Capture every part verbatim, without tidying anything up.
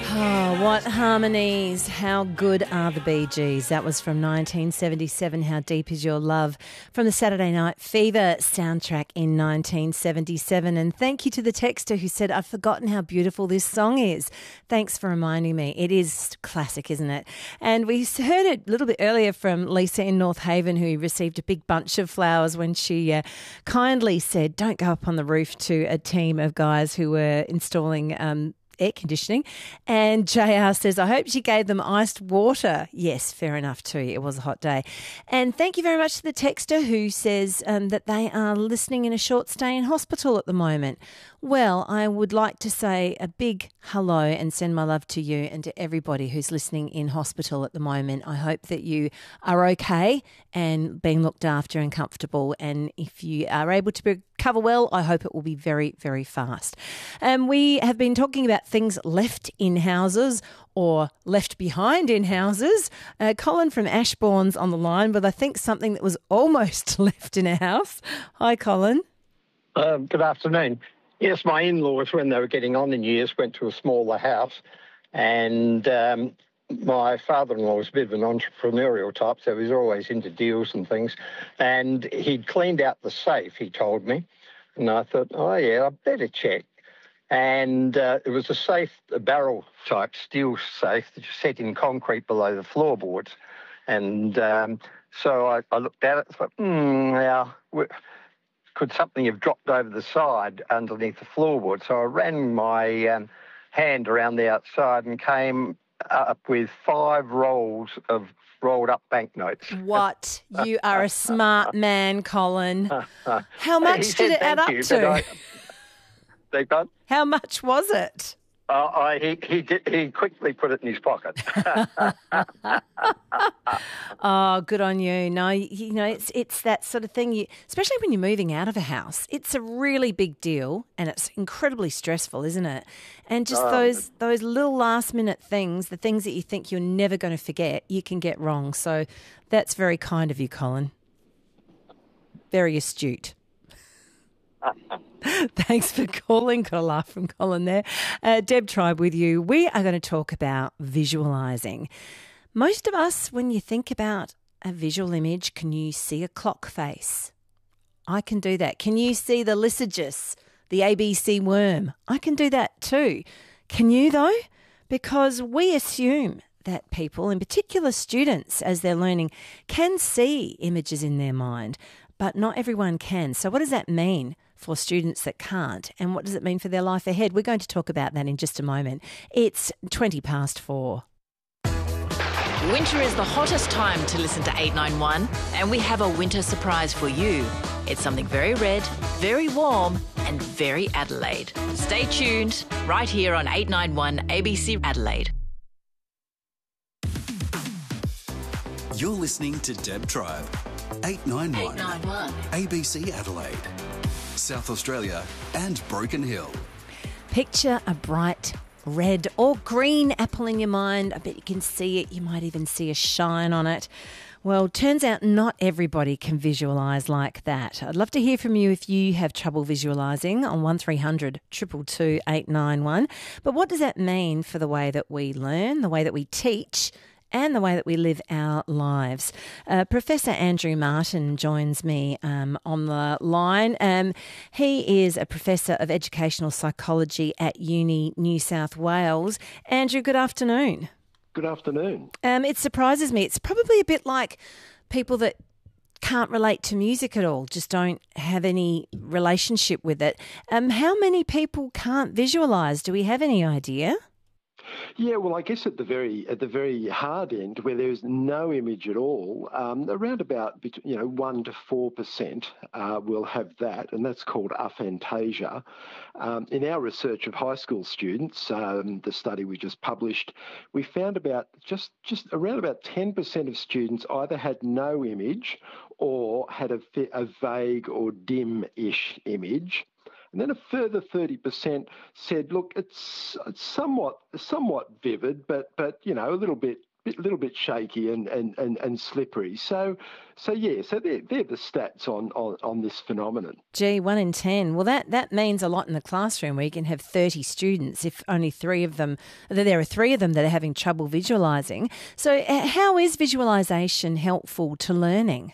Oh, what harmonies. How good are the Bee Gees? That was from nineteen seventy-seven, How Deep Is Your Love, from the Saturday Night Fever soundtrack in nineteen seventy-seven. And thank you to the texter who said, I've forgotten how beautiful this song is. Thanks for reminding me. It is classic, isn't it? And we heard it a little bit earlier from Lisa in North Haven, who received a big bunch of flowers when she uh, kindly said, don't go up on the roof, to a team of guys who were installing um, air conditioning. And J R says, I hope she gave them iced water. Yes, fair enough too. It was a hot day. And thank you very much to the texter who says um, that they are listening in a short stay in hospital at the moment. Well, I would like to say a big hello and send my love to you and to everybody who's listening in hospital at the moment. I hope that you are okay and being looked after and comfortable. And if you are able to recover well, I hope it will be very, very fast. Um, we have been talking about things left in houses or left behind in houses. Uh, Colin from Ashbourne's on the line, but I think something that was almost left in a house. Hi, Colin. Um, good afternoon. Yes, my in-laws, when they were getting on in years, went to a smaller house, and um, my father-in-law was a bit of an entrepreneurial type, so he was always into deals and things, and he'd cleaned out the safe, he told me, and I thought, oh, yeah, I better check. And uh, it was a safe, a barrel-type steel safe that's set in concrete below the floorboards, and um, so I, I looked at it and thought, hmm, yeah, could something have dropped over the side underneath the floorboard? So I ran my um, hand around the outside and came up with five rolls of rolled up banknotes. What? You are a smart man, Colin. How much did it add up you, to? I, they got? How much was it? Uh, I, he he did, he quickly put it in his pocket. Oh, good on you. No, you, you know, it's it's that sort of thing, you, especially when you're moving out of a house. It's a really big deal and it's incredibly stressful, isn't it? And just Oh, those those little last-minute things, the things that you think you're never going to forget, you can get wrong. So that's very kind of you, Colin. Very astute. Thanks for calling. Got a laugh from Colin there. Uh, Deb Tribe with you. We are going to talk about visualising. Most of us, when you think about a visual image, can you see a clock face? I can do that. Can you see the Lycidas, the A B C worm? I can do that too. Can you though? Because we assume that people, in particular students, as they're learning, can see images in their mind, but not everyone can. So what does that mean for students that can't? And what does it mean for their life ahead? We're going to talk about that in just a moment. It's twenty past four. Winter is the hottest time to listen to eight nine one, and we have a winter surprise for you. It's something very red, very warm, and very Adelaide. Stay tuned right here on eight nine one A B C Adelaide. You're listening to Deb Tribe, eight nine one, eight nine one. A B C Adelaide, South Australia and Broken Hill. Picture a bright red or green apple in your mind. I bet you can see it. You might even see a shine on it. Well, turns out not everybody can visualise like that. I'd love to hear from you if you have trouble visualising on one three hundred two two two eight nine one. But what does that mean for the way that we learn, the way that we teach, and the way that we live our lives? Uh, Professor Andrew Martin joins me um, on the line. Um, he is a Professor of Educational Psychology at Uni New South Wales. Andrew, good afternoon. Good afternoon. Um, it surprises me. It's probably a bit like people that can't relate to music at all, just don't have any relationship with it. Um, how many people can't visualise? Do we have any idea? Yeah, well, I guess at the very at the very hard end, where there's no image at all, um, around about you know one to four percent uh, will have that, and that's called aphantasia. Um, in our research of high school students, um, the study we just published, we found about just just around about ten percent of students either had no image or had a, a vague or dim-ish image. And then a further thirty percent said, look, it's, it's somewhat somewhat vivid, but, but, you know, a little bit bit, little bit shaky and, and, and, and slippery. So, so yeah, so they're, they're the stats on, on, on this phenomenon. Gee, one in ten. Well, that, that means a lot in the classroom where you can have thirty students if only three of them, there are three of them that are having trouble visualising. So uh, how is visualisation helpful to learning?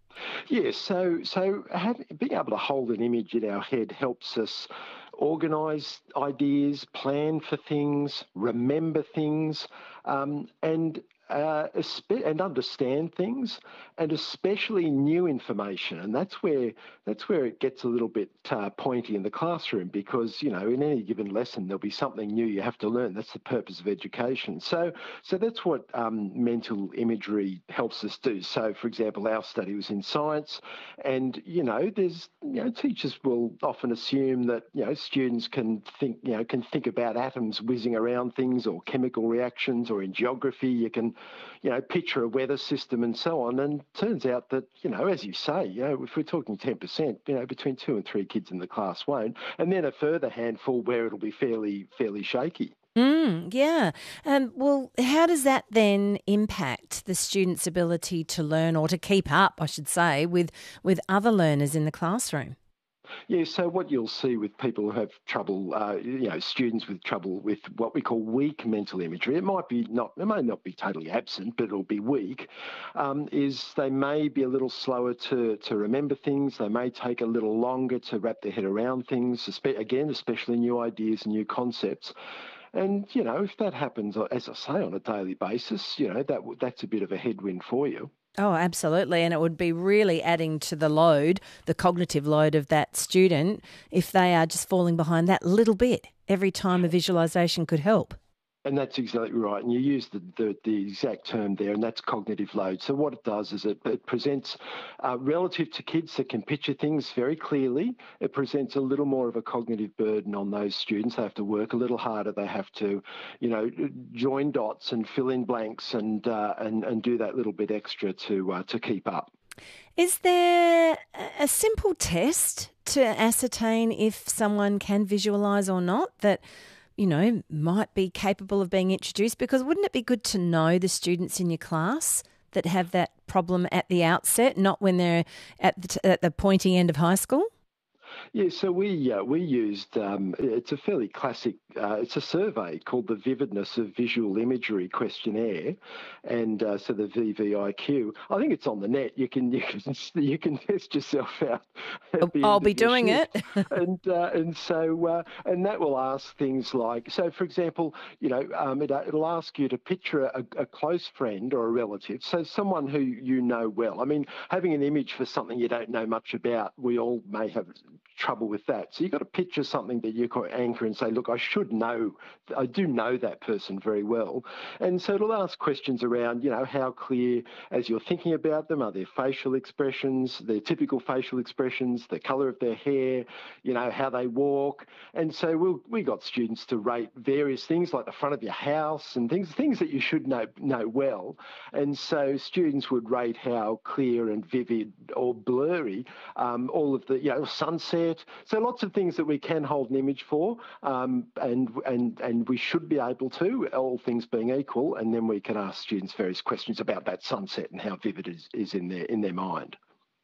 Yes, so so have, being able to hold an image in our head helps us organise ideas, plan for things, remember things, um, and uh, and understand things, and especially new information. And that's where that's where it gets a little bit uh, pointy in the classroom, because you know in any given lesson there'll be something new you have to learn. That's the purpose of education. So so that's what um, mental imagery helps us do. So for example, our study was in science, and you know there's you know teachers will often assume that you know students can think you know can think about atoms whizzing around things, or chemical reactions, or in geography you can you know, picture a weather system and so on. And turns out that, you know, as you say, you know, if we're talking ten percent, you know, between two and three kids in the class won't. And then a further handful where it'll be fairly, fairly shaky. Mm, yeah. Um, well, how does that then impact the student's ability to learn, or to keep up, I should say, with, with other learners in the classroom? Yeah, so what you'll see with people who have trouble, uh, you know, students with trouble with what we call weak mental imagery, it might be not, it may not be totally absent, but it'll be weak, um, is they may be a little slower to, to remember things. They may take a little longer to wrap their head around things, again, especially new ideas and new concepts. And, you know, if that happens, as I say, on a daily basis, you know, that that's a bit of a headwind for you. Oh, absolutely. And it would be really adding to the load, the cognitive load of that student, if they are just falling behind that little bit every time a visualisation could help. And that's exactly right. And you use the, the, the exact term there, and that's cognitive load. So what it does is it, it presents, uh, relative to kids that can picture things very clearly, it presents a little more of a cognitive burden on those students. They have to work a little harder. They have to, you know, join dots and fill in blanks and uh, and, and do that little bit extra to uh, to keep up. Is there a simple test to ascertain if someone can visualise or not that, you know, might be capable of being introduced? Because wouldn't it be good to know the students in your class that have that problem at the outset, not when they're at the, at the pointy end of high school? Yeah, so we uh, we used, um, it's a fairly classic, uh, it's a survey called the Vividness of Visual Imagery Questionnaire, and uh, so the V V I Q. I think it's on the net. You can you can you can test yourself out. I'll be doing it. and uh, and so uh, and that will ask things like, so for example, you know, um, it, it'll ask you to picture a, a close friend or a relative, so someone who you know well. I mean, having an image for something you don't know much about, we all may have trouble with that. So you've got to picture something that you can anchor and say, look, I should know, I do know that person very well. And so it'll ask questions around, you know, how clear, as you're thinking about them, are their facial expressions, their typical facial expressions, the colour of their hair, you know, how they walk. And so we'll, we got students to rate various things like the front of your house and things, things that you should know, know well. And so students would rate how clear and vivid or blurry um, all of the, you know, sunset. So lots of things that we can hold an image for, um, and and and we should be able to, all things being equal, and then we can ask students various questions about that sunset and how vivid it is, is in their in their mind.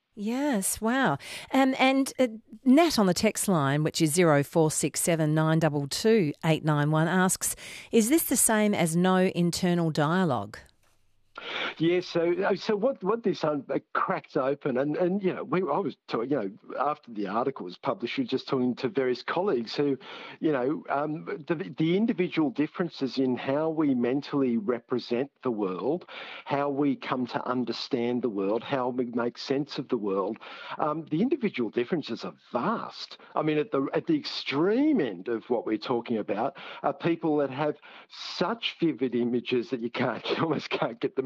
Yes, wow. Um, and uh, Nat on the text line, which is zero four six seven nine two two eight nine one, asks, is this the same as no internal dialogue? Yeah, so so what what this um, cracked open, and, and you know, we I was talking, you know, after the article was published, we were just talking to various colleagues who, you know, um, the the individual differences in how we mentally represent the world, how we come to understand the world, how we make sense of the world, um, the individual differences are vast. I mean, at the at the extreme end of what we're talking about are people that have such vivid images that you can't you almost can't get them out of your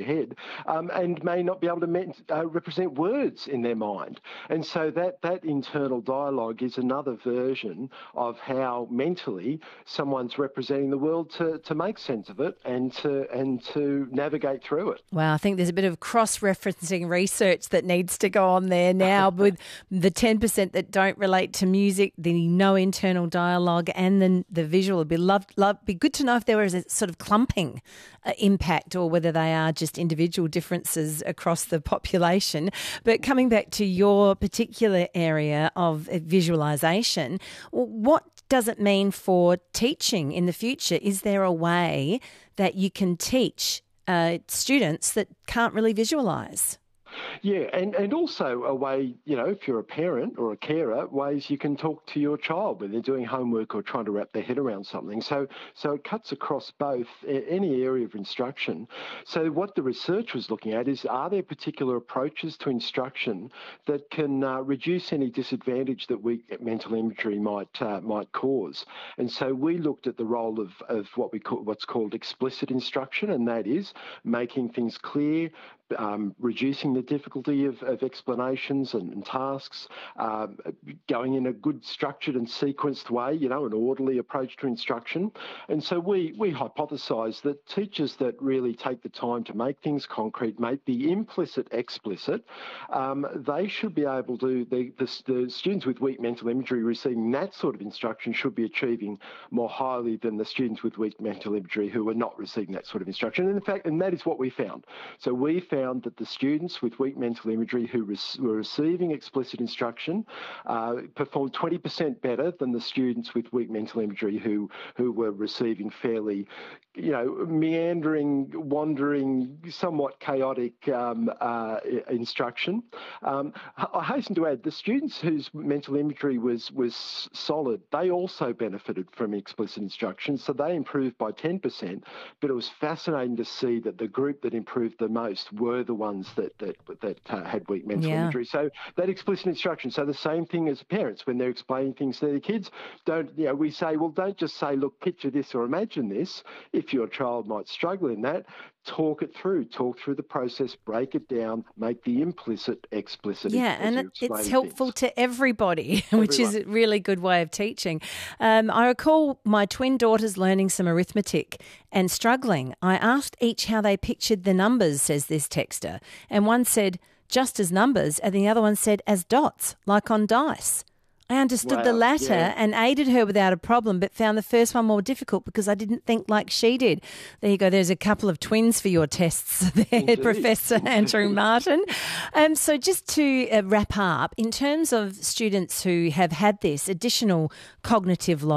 head, um, and may not be able to me- uh, represent words in their mind. And so that, that internal dialogue is another version of how mentally someone's representing the world to, to make sense of it and to and to navigate through it. Wow, I think there's a bit of cross-referencing research that needs to go on there now with the ten percent that don't relate to music, the no internal dialogue and then the visual. It'd be, love, love, be good to know if there was a sort of clumping uh, impact or whether they are just individual differences across the population. But coming back to your particular area of visualisation, what does it mean for teaching in the future? Is there a way that you can teach uh, students that can't really visualise? Yeah, and, and also a way, you know, if you're a parent or a carer, ways you can talk to your child when they're doing homework or trying to wrap their head around something. So so it cuts across both any area of instruction. So what the research was looking at is, are there particular approaches to instruction that can uh, reduce any disadvantage that weak mental imagery might uh, might cause? And so we looked at the role of, of what we call what's called explicit instruction, and that is making things clear, Um, reducing the difficulty of, of explanations and, and tasks, um, going in a good structured and sequenced way, you know, an orderly approach to instruction. And so we, we hypothesise that teachers that really take the time to make things concrete, make the implicit explicit, um, they should be able to, the, the, the students with weak mental imagery receiving that sort of instruction should be achieving more highly than the students with weak mental imagery who are not receiving that sort of instruction. And in fact, and that is what we found. So we found found that the students with weak mental imagery who re- were receiving explicit instruction uh, performed twenty percent better than the students with weak mental imagery who, who were receiving fairly, you know, meandering, wandering, somewhat chaotic um, uh, instruction. Um, I hasten to add, the students whose mental imagery was, was solid, they also benefited from explicit instruction, so they improved by ten percent, but it was fascinating to see that the group that improved the most were the ones that that, that uh, had weak mental yeah. imagery. So that explicit instruction. So the same thing as parents when they're explaining things to their kids. Don't you know? We say, well, don't just say, look, picture this or imagine this. If your child might struggle in that, talk it through. Talk through the process. Break it down. Make the implicit explicit. Yeah, and it, it's helpful things. to everybody, which Everyone. is a really good way of teaching. Um, I recall my twin daughters learning some arithmetic and struggling. I asked each how they pictured the numbers, says this texter, and one said, just as numbers, and the other one said, as dots, like on dice. I understood Wow, the latter yeah. and aided her without a problem, but found the first one more difficult because I didn't think like she did. There you go. There's a couple of twins for your tests there, Indeed. Professor Andrew Martin. Um, so just to uh, wrap up, in terms of students who have had this additional cognitive loss,